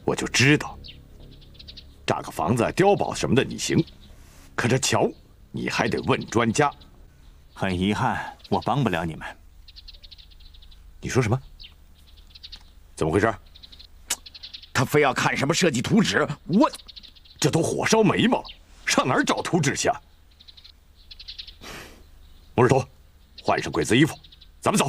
我就知道，炸个房子、碉堡什么的你行，可这桥你还得问专家。 很遗憾，我帮不了你们。 你说什么？怎么回事？ 他非要看什么设计图纸，我这都火烧眉毛了，上哪儿找图纸去啊？莫日头，换上鬼子衣服。